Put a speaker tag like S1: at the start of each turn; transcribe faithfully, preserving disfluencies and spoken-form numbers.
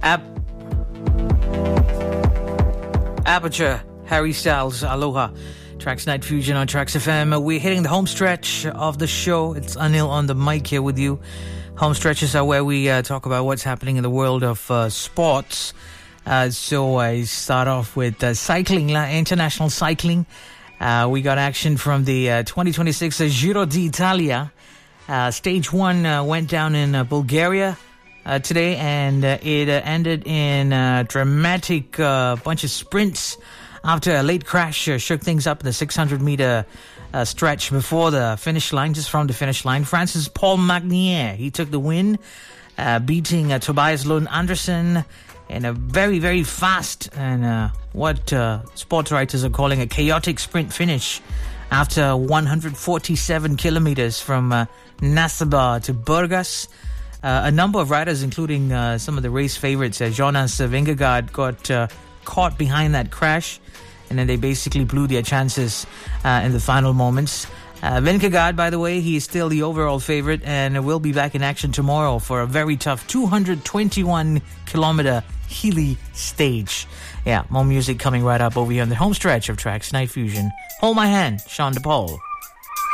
S1: App Aperture, Harry Styles, Aloha. Tracks Night Fusion on Tracks F M. We're hitting the home stretch of the show. It's Anil on the mic here with you. Home stretches are where we uh, talk about what's happening in the world of uh, sports. Uh, so I start off with uh, cycling, international cycling. Uh, we got action from the uh, twenty twenty-six Giro d'Italia. Uh, stage one uh, went down in uh, Bulgaria uh, today, and uh, it uh, ended in a dramatic uh, bunch of sprints after a late crash uh, shook things up in the six hundred meter uh, stretch before the finish line, just from the finish line. Francis Paul Magnier, he took the win, uh, beating uh, Tobias Lund Andersen in a very, very fast and uh, what uh, sports writers are calling a chaotic sprint finish after one hundred forty-seven kilometers from uh, Nasaba to Burgas. Uh, a number of riders, including uh, some of the race favorites, uh, Jonas Vingegaard, got uh, caught behind that crash, and then they basically blew their chances uh, in the final moments. Uh, Vingegaard, by the way, he is still the overall favorite and will be back in action tomorrow for a very tough two hundred twenty-one kilometer Healy stage. Yeah, more music coming right up over here on the home stretch of Tracks Night Fusion. Hold my hand, Sean DePaul.